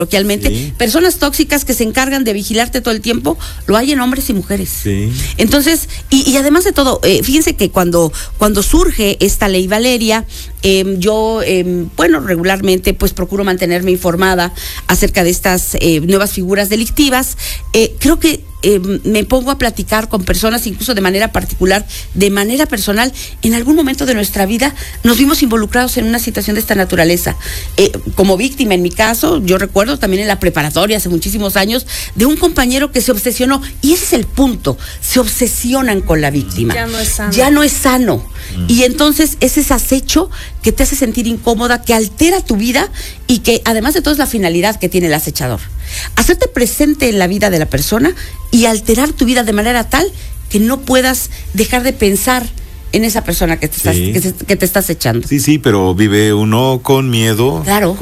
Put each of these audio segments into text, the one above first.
coloquialmente, sí. Personas tóxicas que se encargan de vigilarte todo el tiempo, lo hay en hombres y mujeres. Sí. Entonces, y además de todo, fíjense que cuando surge esta ley Valeria, yo, regularmente pues procuro mantenerme informada acerca de estas nuevas figuras delictivas. Creo que me pongo a platicar con personas, incluso de manera particular, de manera personal. En algún momento de nuestra vida nos vimos involucrados en una situación de esta naturaleza. Como víctima, en mi caso, yo recuerdo también en la preparatoria, hace muchísimos años, de un compañero que se obsesionó, y ese es el punto, se obsesionan con la víctima. Ya no es sano. Y entonces ese es acecho que te hace sentir incómoda, que altera tu vida y que además de todo es la finalidad que tiene el acechador. Hacerte presente en la vida de la persona y alterar tu vida de manera tal que no puedas dejar de pensar en esa persona que te estás echando. Sí, pero vive uno con miedo, claro.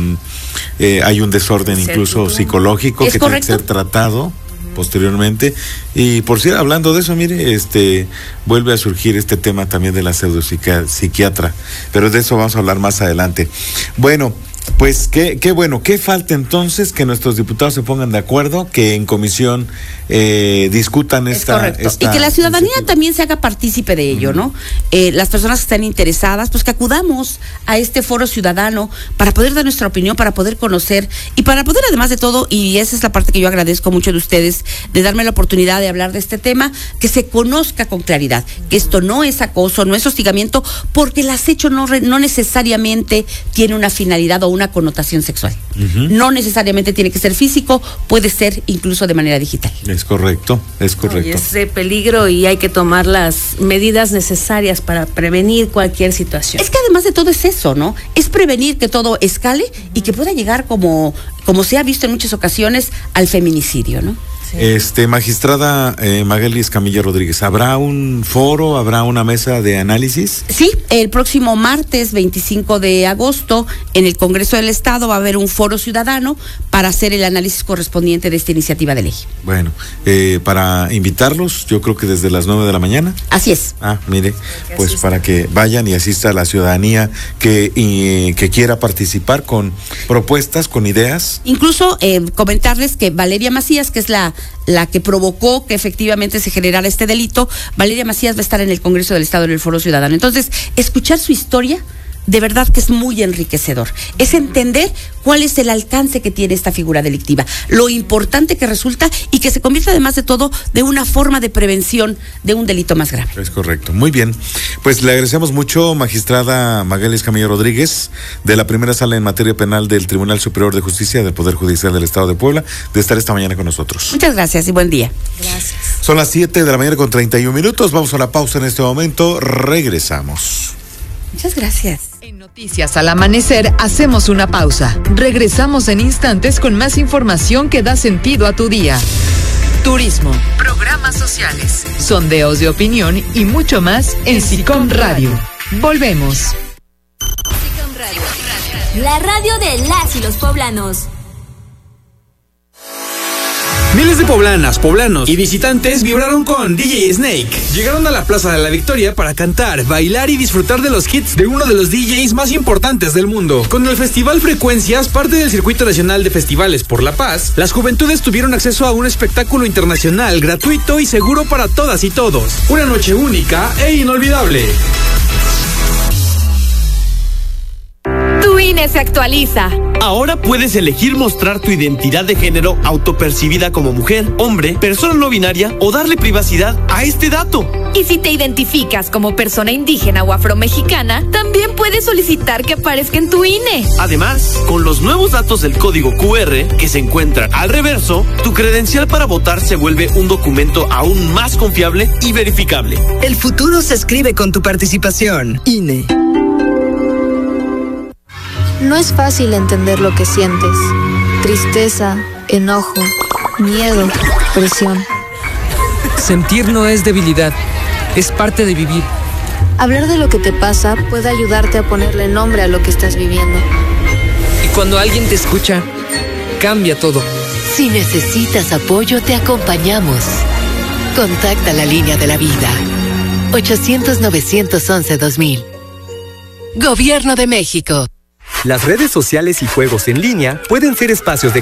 Hay un desorden incluso psicológico que tiene que ser tratado posteriormente. Y por cierto, hablando de eso, mire, vuelve a surgir este tema también de la psiquiatra, pero de eso vamos a hablar más adelante. Bueno, pues qué bueno, qué falta entonces que nuestros diputados se pongan de acuerdo, que en comisión discutan esta y que la ciudadanía también se haga partícipe de ello, ¿no? Las personas que estén interesadas, pues que acudamos a este foro ciudadano para poder dar nuestra opinión, para poder conocer y para poder, además de todo, y esa es la parte que yo agradezco mucho de ustedes, de darme la oportunidad de hablar de este tema, que se conozca con claridad, que esto no es acoso, no es hostigamiento, porque el acecho no necesariamente tiene una finalidad o una connotación sexual. No necesariamente tiene que ser físico, puede ser incluso de manera digital. Es correcto. Y es de peligro y hay que tomar las medidas necesarias para prevenir cualquier situación. Es que además de todo es eso, ¿no? Es prevenir que todo escale y que pueda llegar, como se ha visto en muchas ocasiones, al feminicidio, ¿no? Magistrada Magali Escamilla Rodríguez, ¿habrá un foro, habrá una mesa de análisis? Sí, el próximo martes 25 de agosto en el Congreso del Estado va a haber un foro ciudadano para hacer el análisis correspondiente de esta iniciativa de ley. Bueno, para invitarlos, yo creo que desde las 9 de la mañana. Así es. Mire, pues para que vayan y asista a la ciudadanía que quiera participar con propuestas, con ideas. Incluso comentarles que Valeria Macías, que es la que provocó que efectivamente se generara este delito, Valeria Macías va a estar en el Congreso del Estado en el Foro Ciudadano. Entonces, escuchar su historia de verdad que es muy enriquecedor. Es entender cuál es el alcance que tiene esta figura delictiva, lo importante que resulta y que se convierte además de todo de una forma de prevención de un delito más grave. Es correcto, muy bien. Pues le agradecemos mucho, magistrada Magali Escamilla Rodríguez, de la primera sala en materia penal del Tribunal Superior de Justicia del Poder Judicial del Estado de Puebla, de estar esta mañana con nosotros. Muchas gracias y buen día. Gracias. Son las 7 de la mañana con 31 minutos, vamos a la pausa en este momento, regresamos. Muchas gracias. En Noticias al Amanecer hacemos una pausa. Regresamos en instantes con más información que da sentido a tu día. Turismo, programas sociales, sondeos de opinión y mucho más en SICOM Radio. Volvemos. SICOM Radio, la radio de las y los poblanos. Miles de poblanas, poblanos y visitantes vibraron con DJ Snake. Llegaron a la Plaza de la Victoria para cantar, bailar y disfrutar de los hits de uno de los DJs más importantes del mundo. Con el Festival Frecuencias, parte del Circuito Nacional de Festivales por la Paz, las juventudes tuvieron acceso a un espectáculo internacional, gratuito y seguro para todas y todos. Una noche única e inolvidable. Tu INE se actualiza. Ahora puedes elegir mostrar tu identidad de género autopercibida como mujer, hombre, persona no binaria o darle privacidad a este dato. Y si te identificas como persona indígena o afromexicana, también puedes solicitar que aparezca en tu INE. Además, con los nuevos datos del código QR que se encuentran al reverso, tu credencial para votar se vuelve un documento aún más confiable y verificable. El futuro se escribe con tu participación. INE. No es fácil entender lo que sientes. Tristeza, enojo, miedo, presión. Sentir no es debilidad, es parte de vivir. Hablar de lo que te pasa puede ayudarte a ponerle nombre a lo que estás viviendo. Y cuando alguien te escucha, cambia todo. Si necesitas apoyo, te acompañamos. Contacta la línea de la vida. 800-911-2000. Gobierno de México. Las redes sociales y juegos en línea pueden ser espacios de